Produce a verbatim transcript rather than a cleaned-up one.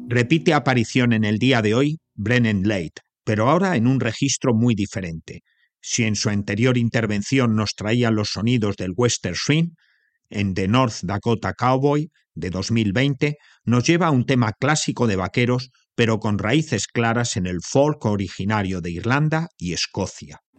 Repite aparición en el día de hoy Brennan Late, pero ahora en un registro muy diferente. Si en su anterior intervención nos traía los sonidos del Western Swing, en The North Dakota Cowboy de dos mil veinte nos lleva a un tema clásico de vaqueros, pero con raíces claras en el folk originario de Irlanda y Escocia.